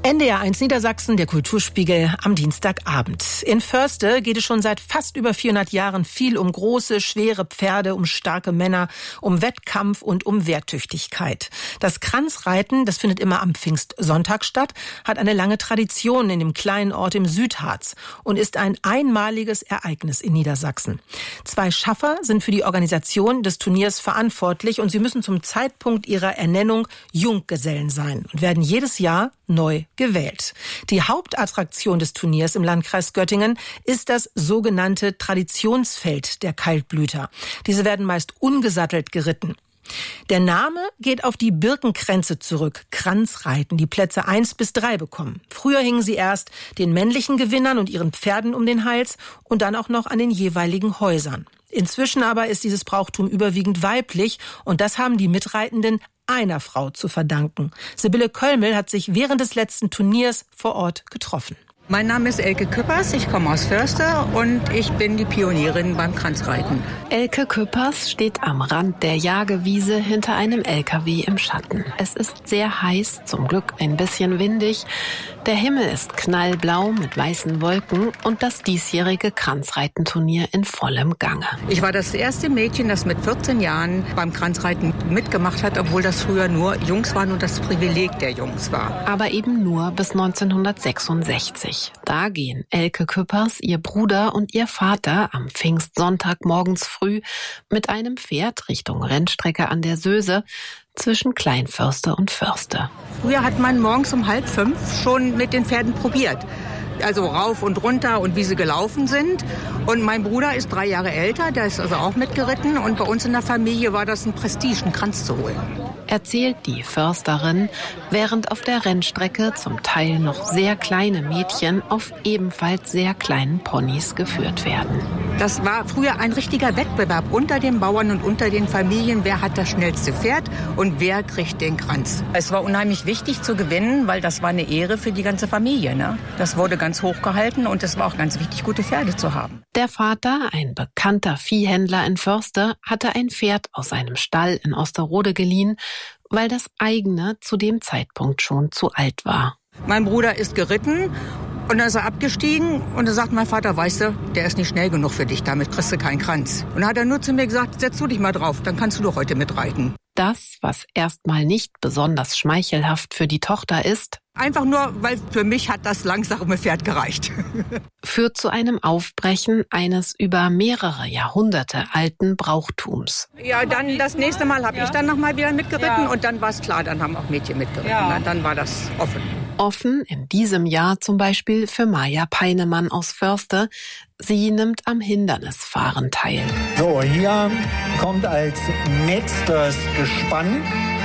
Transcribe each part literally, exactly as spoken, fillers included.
N D R eins Niedersachsen, der Kulturspiegel am Dienstagabend. In Förste geht es schon seit fast über vierhundert Jahren viel um große, schwere Pferde, um starke Männer, um Wettkampf und um Wehrtüchtigkeit. Das Kranzreiten, das findet immer am Pfingstsonntag statt, hat eine lange Tradition in dem kleinen Ort im Südharz und ist ein einmaliges Ereignis in Niedersachsen. Zwei Schaffer sind für die Organisation des Turniers verantwortlich und sie müssen zum Zeitpunkt ihrer Ernennung Junggesellen sein und werden jedes Jahr neu gewählt. Die Hauptattraktion des Turniers im Landkreis Göttingen ist das sogenannte Traditionsfeld der Kaltblüter. Diese werden meist ungesattelt geritten. Der Name geht auf die Birkenkränze zurück, Kranzreiten, die Plätze eins bis drei bekommen. Früher hingen sie erst den männlichen Gewinnern und ihren Pferden um den Hals und dann auch noch an den jeweiligen Häusern. Inzwischen aber ist dieses Brauchtum überwiegend weiblich und das haben die Mitreitenden einer Frau zu verdanken. Sibylle Kölmel hat sich während des letzten Turniers vor Ort getroffen. Mein Name ist Elke Küppers, ich komme aus Förste und ich bin die Pionierin beim Kranzreiten. Elke Küppers steht am Rand der Jagewiese hinter einem L K W im Schatten. Es ist sehr heiß, zum Glück ein bisschen windig. Der Himmel ist knallblau mit weißen Wolken und das diesjährige Kranzreitenturnier in vollem Gange. Ich war das erste Mädchen, das mit vierzehn Jahren beim Kranzreiten mitgemacht hat, obwohl das früher nur Jungs waren und das Privileg der Jungs war. Aber eben nur bis neunzehnhundertsechsundsechzig. Da gehen Elke Küppers, ihr Bruder und ihr Vater am Pfingstsonntag morgens früh mit einem Pferd Richtung Rennstrecke an der Söse zwischen Kleinförste und Förste. Früher hat man morgens um halb fünf schon mit den Pferden probiert. Also rauf und runter und wie sie gelaufen sind. Und mein Bruder ist drei Jahre älter, der ist also auch mitgeritten. Und bei uns in der Familie war das ein Prestige, einen Kranz zu holen. Erzählt die Försterin, während auf der Rennstrecke zum Teil noch sehr kleine Mädchen auf ebenfalls sehr kleinen Ponys geführt werden. Das war früher ein richtiger Wettbewerb unter den Bauern und unter den Familien. Wer hat das schnellste Pferd und wer kriegt den Kranz? Es war unheimlich wichtig zu gewinnen, weil das war eine Ehre für die ganze Familie, ne? Das wurde ganz hoch gehalten und es war auch ganz wichtig, gute Pferde zu haben. Der Vater, ein bekannter Viehhändler in Förste, hatte ein Pferd aus seinem Stall in Osterode geliehen, weil das eigene zu dem Zeitpunkt schon zu alt war. Mein Bruder ist geritten und dann ist er abgestiegen und dann sagt mein Vater, weißt du, der ist nicht schnell genug für dich, damit kriegst du keinen Kranz. Und dann hat er nur zu mir gesagt, setz du dich mal drauf, dann kannst du doch heute mitreiten. Das, was erstmal nicht besonders schmeichelhaft für die Tochter ist, einfach nur, weil für mich hat das langsame Pferd gereicht. Führt zu einem Aufbrechen eines über mehrere Jahrhunderte alten Brauchtums. Ja, dann das nächste Mal habe ich dann noch mal wieder mitgeritten und dann war es klar, dann haben auch Mädchen mitgeritten. Ja. Dann war das offen. Offen in diesem Jahr zum Beispiel für Maja Peinemann aus Förste. Sie nimmt am Hindernisfahren teil. So, hier kommt als nächstes Gespann.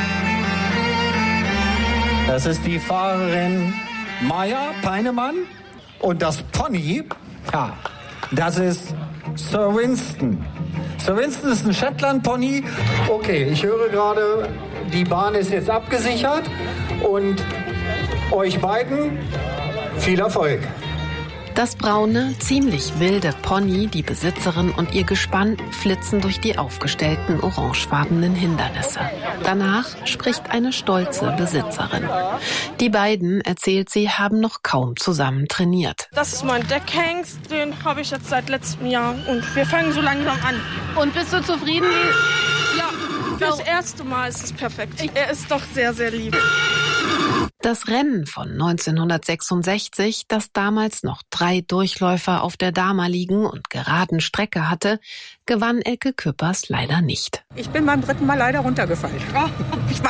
Das ist die Fahrerin Maja Peinemann. Und das Pony, ja, das ist Sir Winston. Sir Winston ist ein Shetland-Pony. Okay, ich höre gerade, die Bahn ist jetzt abgesichert. Und euch beiden viel Erfolg. Das braune, ziemlich wilde Pony, die Besitzerin und ihr Gespann flitzen durch die aufgestellten orangefarbenen Hindernisse. Danach spricht eine stolze Besitzerin. Die beiden, erzählt sie, haben noch kaum zusammen trainiert. Das ist mein Deckhengst, den habe ich jetzt seit letztem Jahr und wir fangen so langsam an. Und bist du zufrieden? Ja, das erste Mal ist es perfekt. Er ist doch sehr, sehr lieb. Das Rennen von neunzehnhundertsechsundsechzig, das damals noch drei Durchläufer auf der damaligen und geraden Strecke hatte, gewann Elke Küppers leider nicht. Ich bin beim dritten Mal leider runtergefallen. Ich war